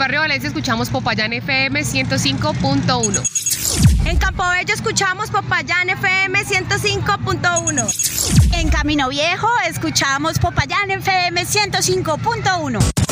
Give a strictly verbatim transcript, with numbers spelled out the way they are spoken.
Barrio Valencia escuchamos Popayán F M ciento cinco punto uno. En Campobello escuchamos Popayán F M ciento cinco punto uno. En Camino Viejo escuchamos Popayán F M ciento cinco punto uno.